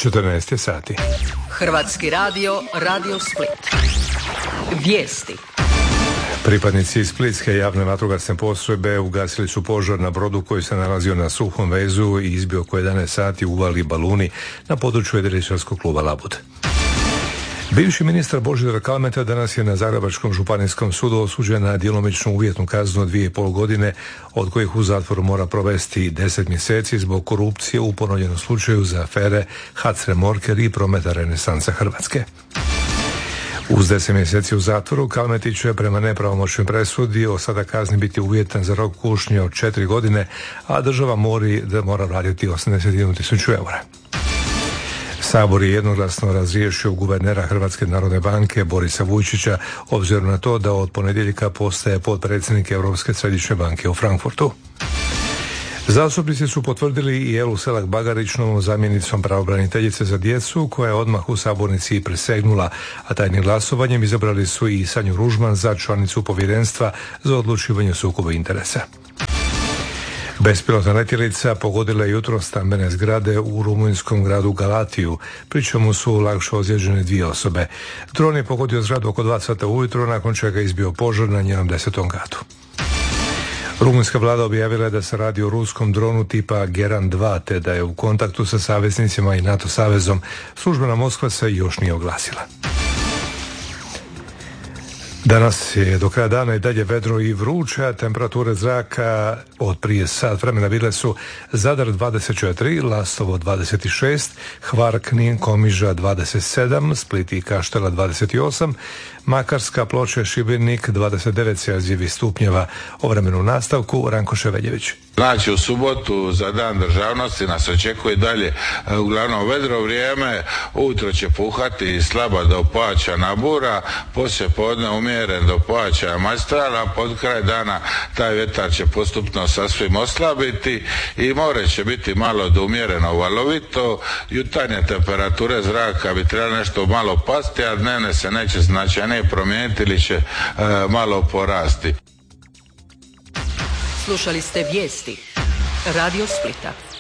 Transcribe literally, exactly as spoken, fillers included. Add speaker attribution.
Speaker 1: četrnaest je sati.
Speaker 2: Hrvatski radio, Radio Split. Vijesti.
Speaker 1: Pripadnici Splitske javne vatrogasne postrojbe ugasili su požar na brodu koji se nalazio na suhom vezu i izbio oko jedanaest sati u uvali Baluni na području jedriličarskog kluba Labud. Bivši ministar Božidar Kalmeta danas je na Zagrebačkom županijskom sudu osuđen na djelomičnu uvjetnu kaznu od dvije i pol godine, od kojih u zatvoru mora provesti deset mjeseci zbog korupcije u ponovljenom slučaju za afere Hac-Remorker i Prometa Renesansa Hrvatske. Uz deset mjeseci u zatvoru Kalmetić će prema nepravomoćnoj presudi od sada kazni biti uvjetan za rok kušnje od četiri godine, a država mori da mora vratiti osamdeset jednu tisuću eura. Sabor je jednoglasno razriješio guvernera Hrvatske narodne banke Borisa Vujčića, obzirom na to da od ponedjeljka postaje potpredsjednik Europske središnje banke u Frankfurtu. Zastupnici su potvrdili i Elu Selak Bagarić novom zamjenicom pravobraniteljice za djecu, koja je odmah u sabornici i prisegnula, a tajnim glasovanjem izabrali su i Sanju Ružman za članicu povjerenstva za odlučivanje o sukobu interesa. Bespilotna letjelica pogodila je jutro stambene zgrade u rumunjskom gradu Galatiju, pri čemu su lakše ozlijeđene dvije osobe. Dron je pogodio zgradu oko dva sata ujutro, nakon čega je izbio požar na njenom desetom katu. Rumunjska vlada objavila je da se radi o ruskom dronu tipa Geran dva, te da je u kontaktu sa saveznicima i NATO savezom. Službena Moskva se još nije oglasila. Danas je do kraja dana i dalje vedro i vruće, a temperature zraka od prije sat vremena bile su Zadar dvadeset četiri, Lastovo dvadeset šest, Hvar, Knin, Komiža dvadeset sedam, Split i Kaštela dvadeset osam, Makarska, Ploče, Šibenik dvadeset devet Celzijevih stupnjeva. O vremenu nastavku Ranko Ševeljević.
Speaker 3: Znači u subotu za dan državnosti nas očekuje dalje uglavnom vedro vrijeme, ujutro će puhati slaba do pojačana bura, poslije podne umjeren do pojačaja majstrala, pod kraj dana taj vjetar će postupno sasvim oslabiti i more će biti malo do umjereno valovito, jutarnje temperature zraka bi trebalo nešto malo pasti, a dnevne se neće značajnije promijeniti ili će e, malo porasti.
Speaker 2: Slušali ste vijesti Radio Splita.